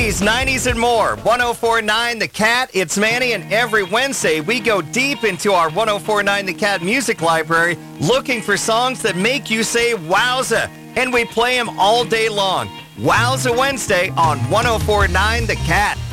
80s, 90s, and more. 1049 The Cat, it's Manny, and every Wednesday we go deep into our 1049 The Cat music library looking for songs that make you say wowza, and we play them all day long. Wowza Wednesday on 1049 The Cat.